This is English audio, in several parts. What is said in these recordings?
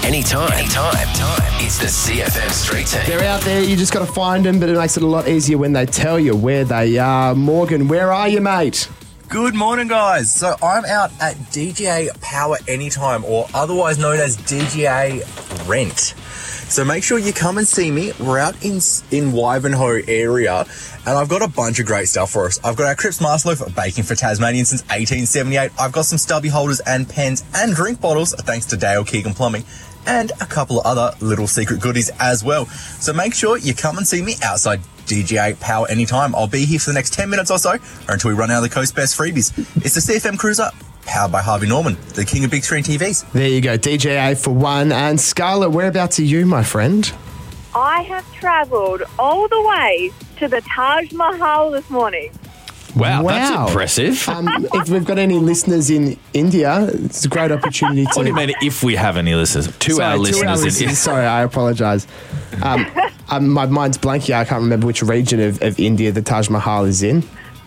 anytime. It's the CFM Street Team. They're out there. You just got to find them, but it makes it a lot easier when they tell you where they are. Morgan, where are you, mate? Good morning, guys. So I'm out at DGA Power Anytime, or otherwise known as DGA Rent. So make sure you come and see me. We're out in Wivenhoe area, and I've got a bunch of great stuff for us. I've got our Cripps Master Loaf, baking for Tasmanians since 1878. I've got some stubby holders and pens and drink bottles, thanks to Dale Keegan Plumbing, and a couple of other little secret goodies as well. So make sure you come and see me outside DGA Power Anytime. I'll be here for the next 10 minutes or so, or until we run out of the Coast Best freebies. It's the CFM Cruiser, powered by Harvey Norman, the king of big screen TVs. There you go, DGA for one. And Scarlett, whereabouts are you, my friend? I have travelled all the way to the Taj Mahal this morning. Wow, that's impressive. If we've got any listeners in India, it's a great opportunity to... What do you mean, if we have any listeners? To our listeners in India. Sorry, I apologise. My mind's blank here. I can't remember which region of India the Taj Mahal is in.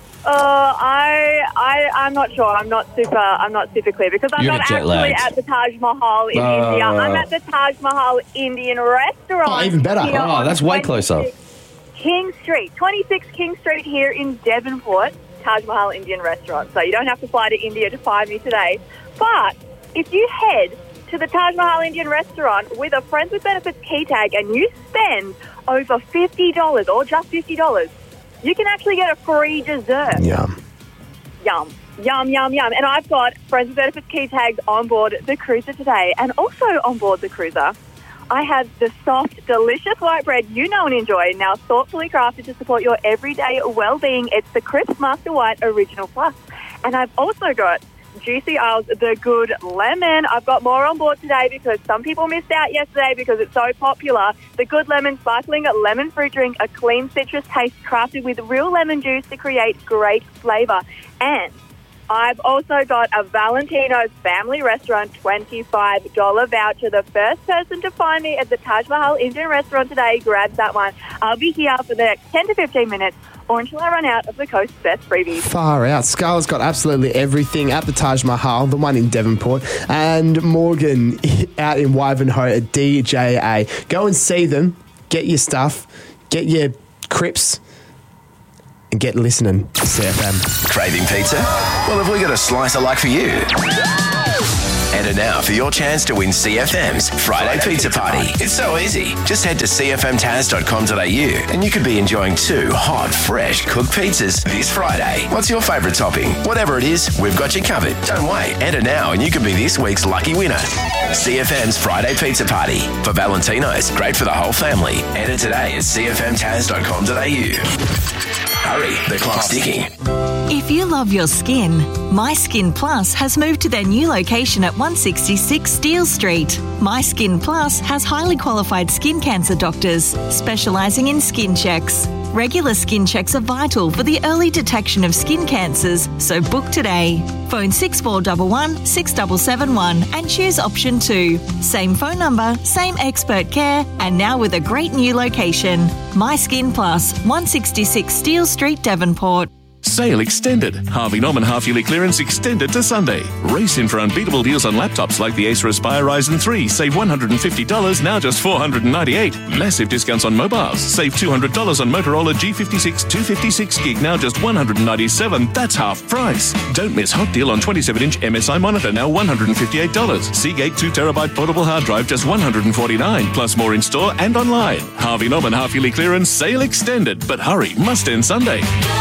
I'm not sure. I'm not super clear because I'm not actually at the Taj Mahal in India. I'm at the Taj Mahal Indian restaurant. Oh, even better. Oh, that's way closer. King Street, 26 King Street here in Devonport, Taj Mahal Indian restaurant. So you don't have to fly to India to find me today. But if you head to the Taj Mahal Indian restaurant with a Friends with Benefits key tag and you spend over $50 or just $50, you can actually get a free dessert. Yum. Yum. Yum, yum, yum. And I've got Friends with Benefits key tags on board the cruiser today. And also on board the cruiser, I have the soft, delicious white bread you know and enjoy, now thoughtfully crafted to support your everyday well-being. It's the Cripps Master White Original Plus. And I've also got Juicy Isles, the Good Lemon. I've got more on board today because some people missed out yesterday because it's so popular. The Good Lemon sparkling lemon fruit drink, a clean citrus taste crafted with real lemon juice to create great flavour. And I've also got a Valentino's Family Restaurant $25 voucher. The first person to find me at the Taj Mahal Indian Restaurant today grabs that one. I'll be here for the next 10 to 15 minutes or until I run out of the Coast's Best freebies. Far out. Scarlett's got absolutely everything at the Taj Mahal, the one in Devonport, and Morgan out in Wivenhoe at DJA. Go and see them, get your stuff, get your Cripps, and get listening to CFM. Craving pizza? Well, have we got a slice of luck for you? Enter now for your chance to win CFM's Friday Pizza Party. It's so easy. Just head to cfmtaz.com.au and you could be enjoying 2 hot, fresh cooked pizzas this Friday. What's your favourite topping? Whatever it is, we've got you covered. Don't wait. Enter now and you could be this week's lucky winner. CFM's Friday Pizza Party. For Valentino's, great for the whole family. Enter today at cfmtaz.com.au. Hurry, the clock's ticking. If you love your skin, My Skin Plus has moved to their new location at 166 Steele Street. My Skin Plus has highly qualified skin cancer doctors specialising in skin checks. Regular skin checks are vital for the early detection of skin cancers, so book today. Phone 6411 6771 and choose option 2. Same phone number, same expert care, and now with a great new location. My Skin Plus, 166 Steele Street, Devonport. Sale extended. Harvey Norman half-yearly clearance extended to Sunday. Race in for unbeatable deals on laptops like the Acer Aspire Ryzen 3. Save $150, now just $498. Massive discounts on mobiles. Save $200 on Motorola G56 256 gig, now just $197. That's half price. Don't miss hot deal on 27-inch MSI monitor, now $158. Seagate 2TB portable hard drive, just $149. Plus more in store and online. Harvey Norman half-yearly clearance sale extended. But hurry, must end Sunday.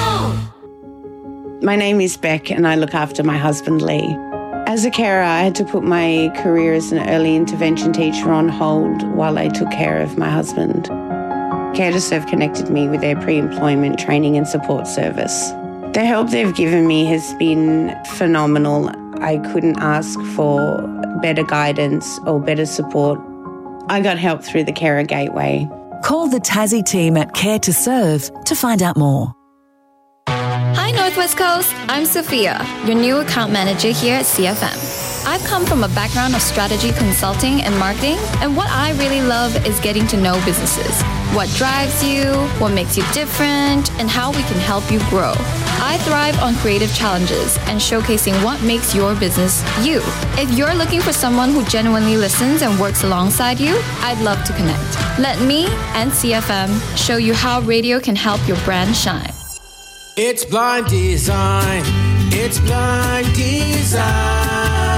My name is Beck and I look after my husband Lee. As a carer, I had to put my career as an early intervention teacher on hold while I took care of my husband. Care to Serve connected me with their pre-employment training and support service. The help they've given me has been phenomenal. I couldn't ask for better guidance or better support. I got help through the Carer Gateway. Call the Tassie team at Care to Serve to find out more. Hi Northwest Coast, I'm Sophia, your new account manager here at CFM. I've come from a background of strategy consulting and marketing, and what I really love is getting to know businesses. What drives you, what makes you different, and how we can help you grow. I thrive on creative challenges and showcasing what makes your business you. If you're looking for someone who genuinely listens and works alongside you, I'd love to connect. Let me and CFM show you how radio can help your brand shine. It's Blind Design. It's Blind Design.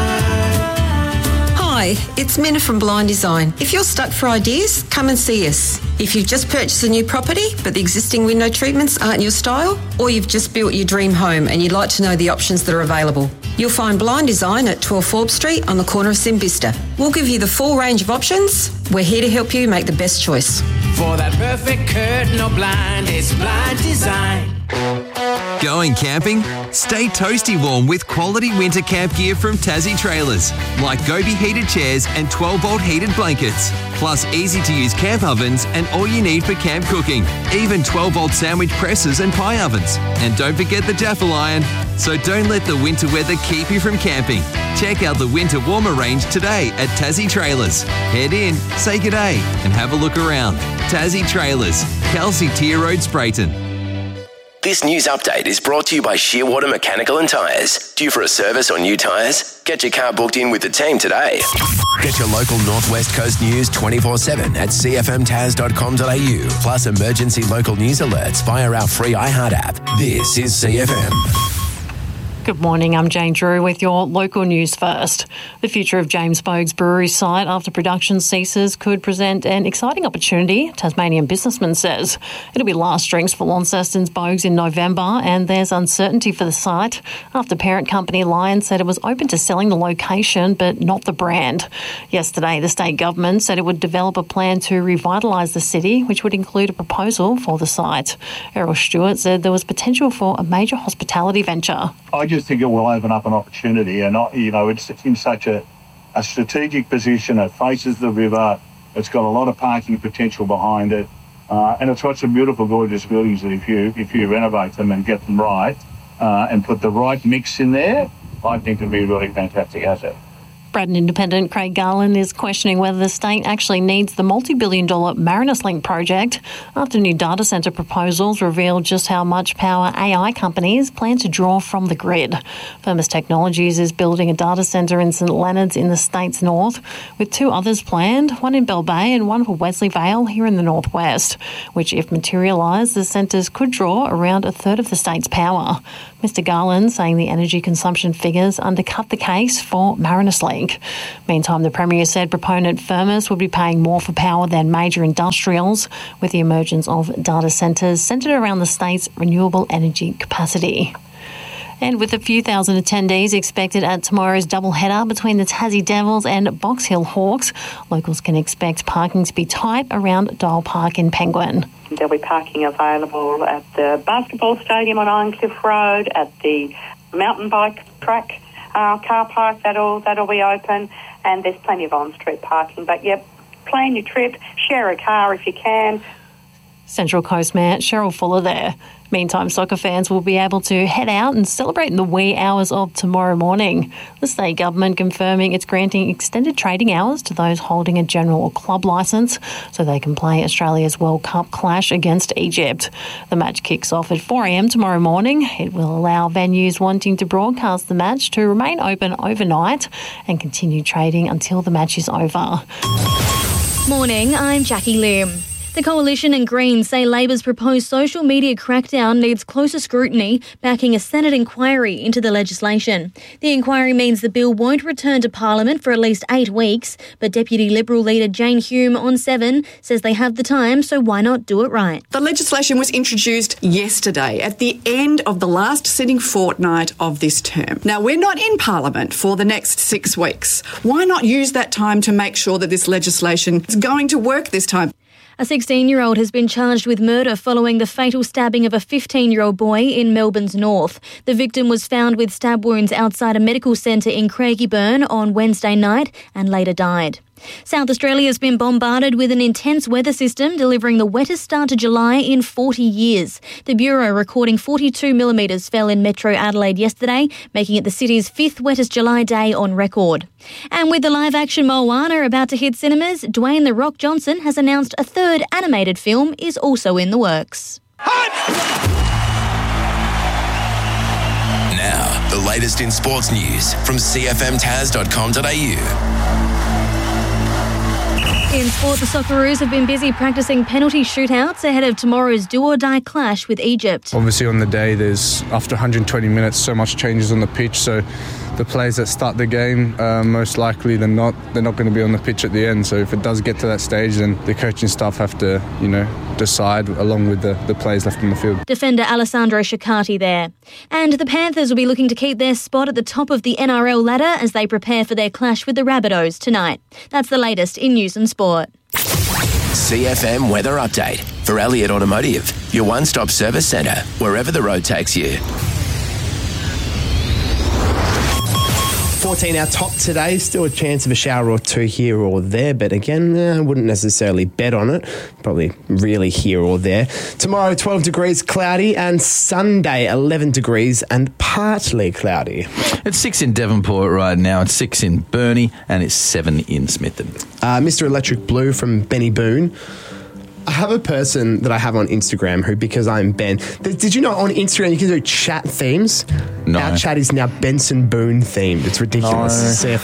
Hi, it's Minna from Blind Design. If you're stuck for ideas, come and see us. If you've just purchased a new property but the existing window treatments aren't your style, or you've just built your dream home and you'd like to know the options that are available, you'll find Blind Design at 12 Forbes Street on the corner of Simbista. We'll give you the full range of options. We're here to help you make the best choice. For that perfect curtain or blind, it's Blind Design. Going camping? Stay toasty warm with quality winter camp gear from Tassie Trailers, like Gobi heated chairs and 12-volt heated blankets, plus easy-to-use camp ovens and all you need for camp cooking, even 12-volt sandwich presses and pie ovens. And don't forget the Jaffle iron. So don't let the winter weather keep you from camping. Check out the winter warmer range today at Tassie Trailers. Head in, say g'day, and have a look around. Tassie Trailers, Kelsey Tier Road, Sprayton. This news update is brought to you by Shearwater Mechanical and Tyres. Due for a service or new tyres? Get your car booked in with the team today. Get your local Northwest Coast news 24/7 at cfmtaz.com.au. Plus emergency local news alerts via our free iHeart app. This is CFM. Good morning, I'm Jane Drew with your local news first. The future of James Boag's brewery site after production ceases could present an exciting opportunity, Tasmanian businessman says. It'll be last drinks for Launceston's Boag's in November, and there's uncertainty for the site after parent company Lion said it was open to selling the location but not the brand. Yesterday, the state government said it would develop a plan to revitalise the city, which would include a proposal for the site. Errol Stewart said there was potential for a major hospitality venture. I just think it will open up an opportunity, and it's in such a strategic position. It faces the river. It's got a lot of parking potential behind it, and it's got some beautiful, gorgeous buildings that if you renovate them and get them right and put the right mix in there, I think it'd be a really fantastic asset. Braddon Independent Craig Garland is questioning whether the state actually needs the multi-billion-dollar Marinus Link project after new data centre proposals revealed just how much power AI companies plan to draw from the grid. Firmus Technologies is building a data centre in St Leonards in the state's north, with two others planned, one in Bell Bay and one for Wesley Vale here in the northwest, which, if materialised, the centres could draw around a third of the state's power. Mr Garland saying the energy consumption figures undercut the case for Marinus Link. Meantime, the Premier said proponent Firmus would be paying more for power than major industrials, with the emergence of data centres centred around the state's renewable energy capacity. And with a few thousand attendees expected at tomorrow's doubleheader between the Tassie Devils and Box Hill Hawks, locals can expect parking to be tight around Dial Park in Penguin. There'll be parking available at the basketball stadium on Ironcliff Road, at the mountain bike track car park, that'll be open, and there's plenty of on-street parking. But, plan your trip, share a car if you can. Central Coast Mayor Cheryl Fuller there. Meantime, soccer fans will be able to head out and celebrate in the wee hours of tomorrow morning. The state government confirming it's granting extended trading hours to those holding a general or club licence so they can play Australia's World Cup clash against Egypt. The match kicks off at 4 a.m. tomorrow morning. It will allow venues wanting to broadcast the match to remain open overnight and continue trading until the match is over. Morning, I'm Jackie Lim. The Coalition and Greens say Labor's proposed social media crackdown needs closer scrutiny, backing a Senate inquiry into the legislation. The inquiry means the bill won't return to Parliament for at least 8 weeks, but Deputy Liberal leader Jane Hume on 7 says they have the time, so why not do it right? The legislation was introduced yesterday at the end of the last sitting fortnight of this term. Now, we're not in Parliament for the next 6 weeks. Why not use that time to make sure that this legislation is going to work this time? A 16-year-old has been charged with murder following the fatal stabbing of a 15-year-old boy in Melbourne's north. The victim was found with stab wounds outside a medical centre in Craigieburn on Wednesday night and later died. South Australia has been bombarded with an intense weather system, delivering the wettest start to July in 40 years. The Bureau recording 42 millimetres fell in Metro Adelaide yesterday, making it the city's 5th wettest July day on record. And with the live-action Moana about to hit cinemas, Dwayne "The Rock" Johnson has announced a third animated film is also in the works. Now, the latest in sports news from cfmtaz.com.au. In sport, the Socceroos have been busy practicing penalty shootouts ahead of tomorrow's do-or-die clash with Egypt. Obviously on the day, there's, after 120 minutes, so much changes on the pitch, so the players that start the game, most likely they're not going to be on the pitch at the end. So if it does get to that stage, then the coaching staff have to, decide along with the players left in the field. Defender Alessandro Shakati there. And the Panthers will be looking to keep their spot at the top of the NRL ladder as they prepare for their clash with the Rabbitohs tonight. That's the latest in news and sport. CFM Weather Update for Elliott Automotive, your one-stop service centre, wherever the road takes you. 14 our top today, still a chance of a shower or two here or there, but again, I wouldn't necessarily bet on it, probably really here or there. Tomorrow 12 degrees cloudy, and Sunday 11 degrees and partly cloudy. It's 6 in Devonport right now, it's 6 in Burnie, and it's 7 in Smithton. Mr. Electric Blue from Benny Boone. I have a person that I have on Instagram who, because I'm Ben, did you know on Instagram you can do chat themes? No. Our chat is now Benson Boone themed. It's ridiculous. No. CFM